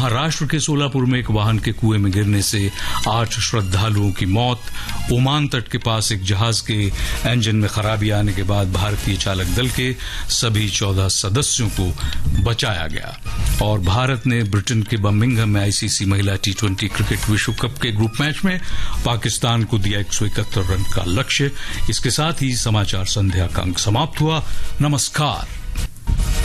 महाराष्ट्र के सोलापुर में एक वाहन के कुएं में गिरने से 8 श्रद्धालुओं की मौत। ओमान तट के पास एक जहाज के इंजन में खराबी आने के बाद भारतीय चालक दल के सभी 14 सदस्यों को बचाया गया। और भारत ने ब्रिटेन के बर्मिंघम में आईसीसी महिला T20 क्रिकेट विश्व कप के ग्रुप मैच में पाकिस्तान को दिया 171 रन का लक्ष्य। इसके साथ ही समाचार संध्या का अंक समाप्त हुआ। नमस्कार।